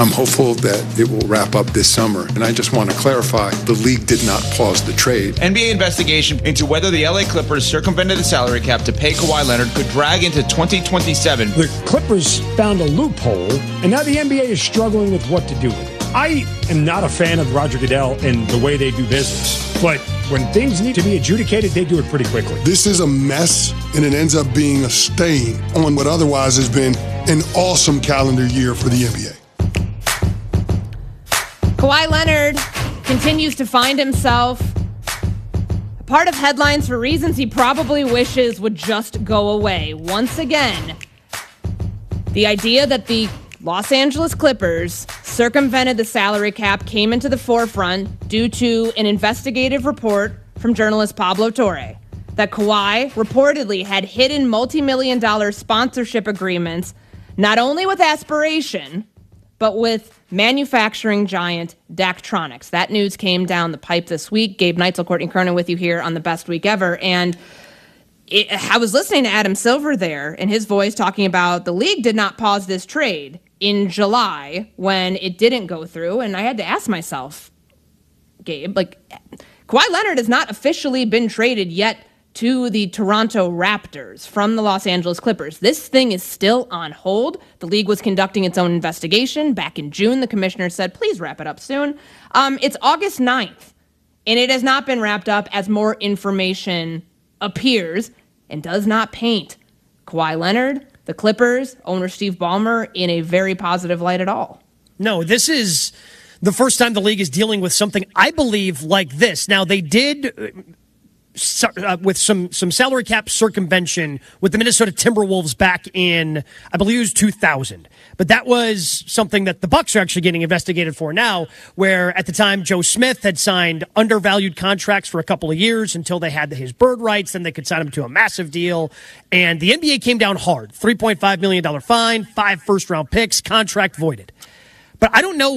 I'm hopeful that it will wrap up this summer. And I just want to clarify, the league did not pause the trade. NBA investigation into whether the LA Clippers circumvented the salary cap to pay Kawhi Leonard could drag into 2027. The Clippers found a loophole, and now the NBA is struggling with what to do with it. I am not a fan of Roger Goodell and the way they do business, but when things need to be adjudicated, they do it pretty quickly. This is a mess, and it ends up being a stain on what otherwise has been an awesome calendar year for the NBA. Kawhi Leonard continues to find himself a part of headlines for reasons he probably wishes would just go away. Once again, the idea that the Los Angeles Clippers circumvented the salary cap came into the forefront due to an investigative report from journalist Pablo Torre that Kawhi reportedly had hidden multi-million-dollar sponsorship agreements not only with Aspiration, but with manufacturing giant Daktronics. That news came down the pipe this week. Gabe Neitzel, Courtney Kernan with you here on the Best Week Ever. And I was listening to Adam Silver there and his voice talking about the league did not pause this trade in July when it didn't go through. And I had to ask myself, Gabe, Kawhi Leonard has not officially been traded yet to the Toronto Raptors from the Los Angeles Clippers. This thing is still on hold. The league was conducting its own investigation. Back in June, the commissioner said, please wrap it up soon. It's August 9th, and it has not been wrapped up as more information appears and does not paint Kawhi Leonard, the Clippers, owner Steve Ballmer, in a very positive light at all. No, this is the first time the league is dealing with something, I believe, like this. Now, they did with some salary cap circumvention with the Minnesota Timberwolves back in, I believe it was 2000. But that was something that the Bucks are actually getting investigated for now, where at the time Joe Smith had signed undervalued contracts for a couple of years until they had his bird rights, then they could sign him to a massive deal. And the NBA came down hard. $3.5 million fine, 5 first-round picks, contract voided. But I don't know